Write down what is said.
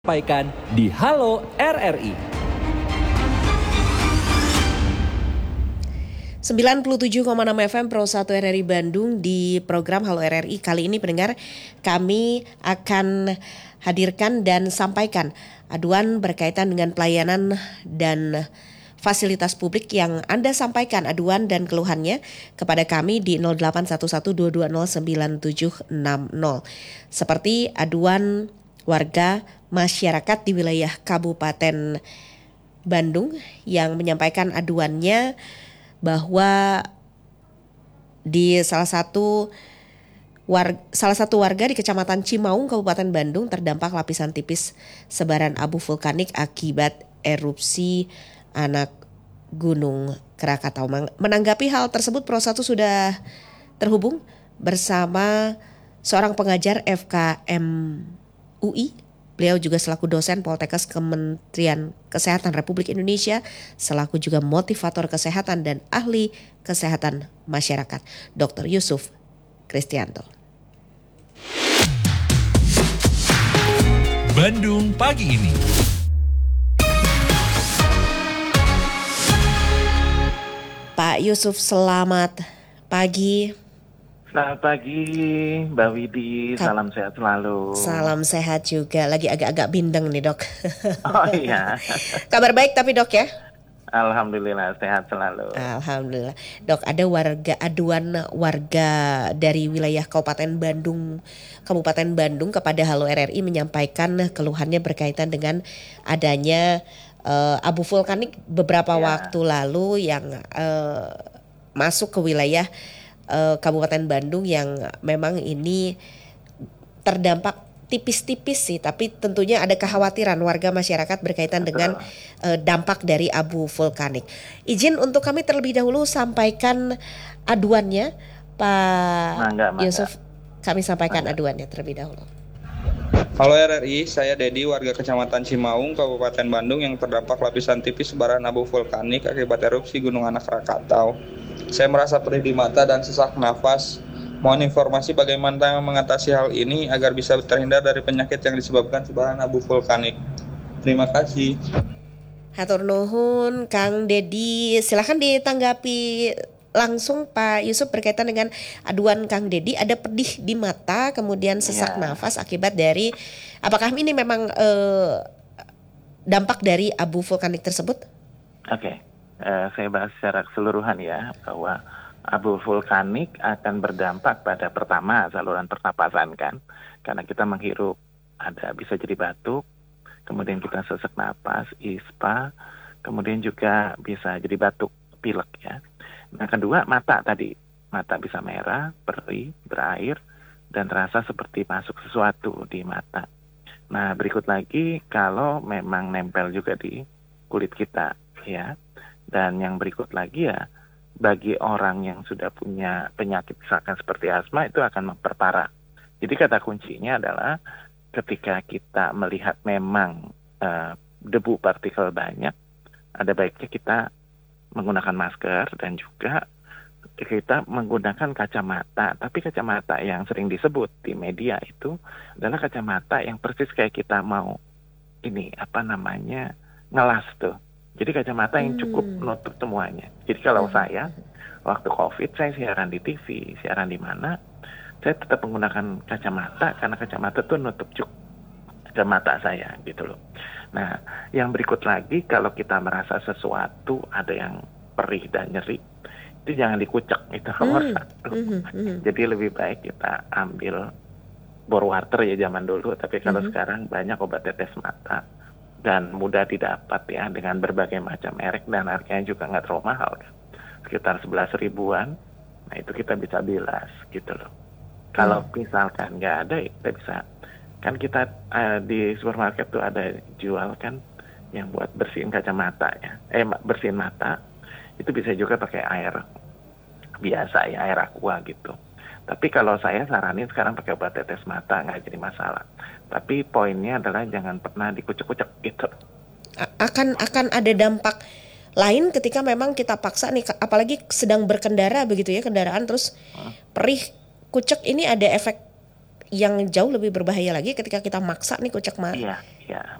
Sampaikan di Halo RRI. 97,6 FM Pro 1 RRI Bandung di program Halo RRI. Kali ini pendengar, kami akan hadirkan dan sampaikan aduan berkaitan dengan pelayanan dan fasilitas publik yang Anda sampaikan aduan dan keluhannya kepada kami di 0811220970. Seperti aduan warga masyarakat di wilayah Kabupaten Bandung yang menyampaikan aduannya bahwa di salah satu warga di Kecamatan Cimaung, Kabupaten Bandung terdampak lapisan tipis sebaran abu vulkanik akibat erupsi anak Gunung Krakatau. Menanggapi hal tersebut, Pro 1 sudah terhubung bersama seorang pengajar FKM UI. Beliau juga selaku dosen Poltekkes Kementerian Kesehatan Republik Indonesia, selaku juga motivator kesehatan dan ahli kesehatan masyarakat, Dr. Yusuf Kristianto. Bandung pagi ini. Pak Yusuf, selamat pagi. Selamat pagi Mbak Widi, salam sehat selalu. Salam sehat juga, lagi agak-agak bindeng nih dok. Oh iya. Kabar baik tapi dok ya? Alhamdulillah sehat selalu. Alhamdulillah. Dok, ada aduan warga dari wilayah Kabupaten Bandung kepada Halo RRI menyampaikan keluhannya berkaitan dengan adanya abu vulkanik beberapa waktu lalu yang masuk ke wilayah Kabupaten Bandung yang memang ini terdampak tipis-tipis sih, tapi tentunya ada kekhawatiran warga masyarakat berkaitan dengan dampak dari abu vulkanik. Izin untuk kami terlebih dahulu sampaikan aduannya, Pak Yusuf. Kami sampaikan aduannya terlebih dahulu. Halo RRI, saya Dedi, warga Kecamatan Cimaung, Kabupaten Bandung yang terdampak lapisan tipis sebaran abu vulkanik akibat erupsi Gunung Anak Krakatau. Saya merasa perih di mata dan sesak nafas. Mohon informasi bagaimana mengatasi hal ini agar bisa terhindar dari penyakit yang disebabkan sebaran abu vulkanik. Terima kasih. Hatur nuhun, Kang Dedi. Silakan ditanggapi langsung Pak Yusuf berkaitan dengan aduan Kang Dedi. Ada pedih di mata, kemudian sesak nafas akibat dari, apakah ini memang dampak dari abu vulkanik tersebut? Oke. Saya bahas secara keseluruhan ya, bahwa abu vulkanik akan berdampak pada pertama saluran pernapasan kan, karena kita menghirup bisa jadi batuk, kemudian kita sesak napas, ispa, kemudian juga bisa jadi batuk pilek ya. Nah kedua mata bisa merah, perih, berair, dan terasa seperti masuk sesuatu di mata. Nah berikut lagi kalau memang nempel juga di kulit kita ya. Dan yang berikut lagi ya, bagi orang yang sudah punya penyakit misalkan seperti asma itu akan memperparah. Jadi kata kuncinya adalah ketika kita melihat memang debu partikel banyak, ada baiknya kita menggunakan masker dan juga kita menggunakan kacamata. Tapi kacamata yang sering disebut di media itu adalah kacamata yang persis kayak kita mau ngelas tuh. Jadi kacamata yang cukup nutup semuanya. Jadi kalau saya waktu COVID saya siaran di TV, siaran di mana, saya tetap menggunakan kacamata karena kacamata tuh nutup kacamata saya gitu loh. Nah, yang berikut lagi kalau kita merasa sesuatu ada yang perih dan nyeri, itu jangan dikucek, itu nomor satu. Jadi lebih baik kita ambil bore water ya zaman dulu, tapi kalau sekarang banyak obat tetes mata. Dan mudah didapat ya dengan berbagai macam merek dan harganya juga nggak terlalu mahal kan, sekitar 11 ribuan. Nah itu kita bisa bilas gitu loh. Kalau misalkan nggak ada ya kita bisa kan kita di supermarket tuh ada jual kan yang buat bersihin kacamata ya, bersihin mata itu bisa juga pakai air biasa ya, air aqua gitu. Tapi kalau saya saranin sekarang pakai obat tetes mata nggak jadi masalah. Tapi poinnya adalah jangan pernah dikucek-kucek gitu. Akan ada dampak lain ketika memang kita paksa nih, apalagi sedang berkendara begitu ya, kendaraan terus perih, kucek, ini ada efek yang jauh lebih berbahaya lagi ketika kita maksa nih kucek mata. Iya, iya,